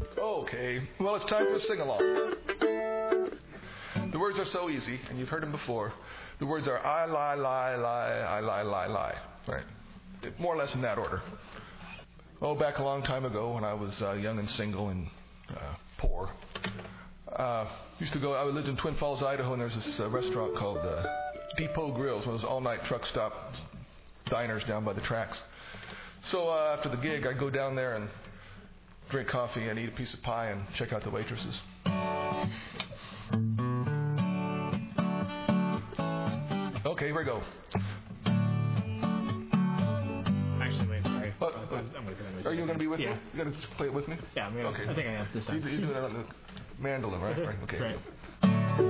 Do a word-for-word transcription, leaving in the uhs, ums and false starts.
Okay, well, it's time for a sing-along. The words are so easy, and you've heard them before. The words are I lie, lie, lie, I lie, lie, lie. Right? More or less in that order. Oh, back a long time ago when I was uh, young and single and uh, poor, uh, used to go. I lived in Twin Falls, Idaho, and there's this uh, restaurant called uh, Depot Grills, one of those all-night truck stop diners down by the tracks. So uh, after the gig, I'd go down there and drink coffee and eat a piece of pie and check out the waitresses. Okay, here we go. Actually, wait, sorry. What? I'm going to come in. Are you going to be with yeah. me? You going to play it with me? Yeah, I'm gonna, okay. I think I have this time. You, you do it on the mandolin, right? Right. Okay. Right.